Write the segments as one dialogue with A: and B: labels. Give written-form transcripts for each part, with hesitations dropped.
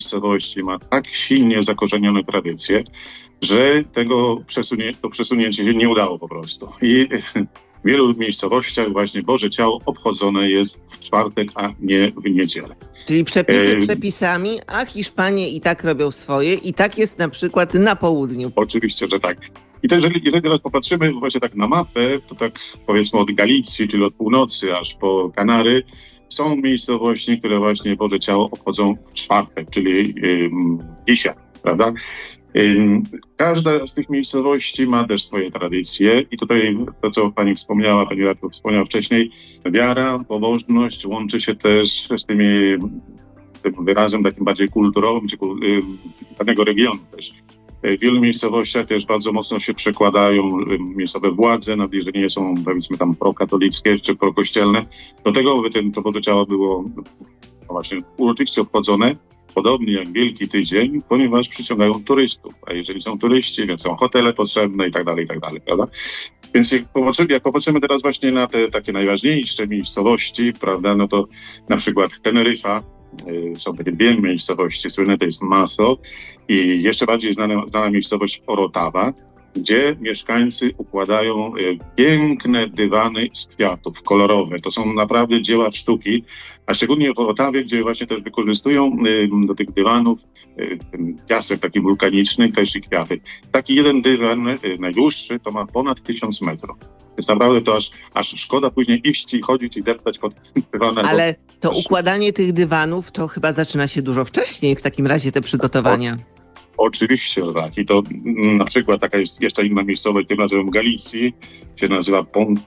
A: miejscowości ma tak silnie zakorzenione tradycje, że to przesunięcie się nie udało po prostu. I w wielu miejscowościach właśnie Boże Ciało obchodzone jest w czwartek, a nie w niedzielę.
B: Czyli przepisy przepisami, a Hiszpanie i tak robią swoje i tak jest na przykład na południu.
A: Oczywiście, że tak. I to jeżeli teraz popatrzymy właśnie tak na mapę, to tak powiedzmy od Galicji, czyli od północy aż po Kanary, są miejscowości, które właśnie Boże Ciało obchodzą w czwartek, czyli dzisiaj, prawda? Każda z tych miejscowości ma też swoje tradycje i tutaj to, co pani redaktor wspomniała wcześniej, wiara, pobożność łączy się też z tym wyrazem takim bardziej kulturowym, czy danego regionu też. W wielu miejscowościach też bardzo mocno się przekładają miejscowe władze, nawet jeżeli nie są, powiedzmy, tam prokatolickie czy prokościelne, do tego, by to Boże Ciało było właśnie uroczyście obchodzone, podobnie jak Wielki Tydzień, ponieważ przyciągają turystów. A jeżeli są turyści, więc są hotele potrzebne i tak dalej, prawda? Więc jak popatrzymy teraz właśnie na te takie najważniejsze miejscowości, prawda, no to na przykład Teneryfa, są takie dwie miejscowości, słynne to jest Maso i jeszcze bardziej znana miejscowość Orotava, gdzie mieszkańcy układają piękne dywany z kwiatów, kolorowe. To są naprawdę dzieła sztuki, a szczególnie w Orotawie, gdzie właśnie też wykorzystują do tych dywanów ten piasek taki wulkaniczny, też i kwiaty. Taki jeden dywan, najdłuższy, to ma ponad 1000 metrów. Więc naprawdę to aż szkoda później iść i chodzić i deptać pod dywanem.
B: Ale to układanie tych dywanów to chyba zaczyna się dużo wcześniej, w takim razie te przygotowania.
A: Oczywiście, że tak. I to na przykład taka jest jeszcze inna miejscowość, tym razem w Galicji, się nazywa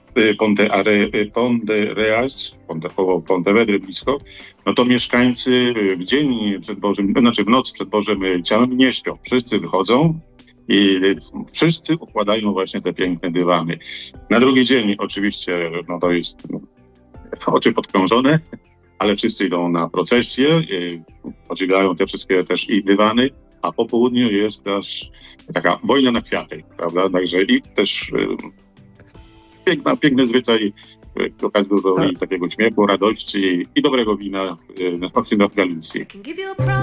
A: Pontevedra blisko. No to mieszkańcy w noc przed Bożym Ciałem nie śpią. Wszyscy wychodzą i wszyscy układają właśnie te piękne dywany. Na drugi dzień oczywiście, no to jest oczy podkrążone, ale wszyscy idą na procesję, podziwiają te wszystkie też i dywany, a po południu jest też taka wojna na kwiaty, prawda? Także i też piękny zwyczaj, szukać dużo i takiego śmiechu, radości i dobrego wina w Galicji.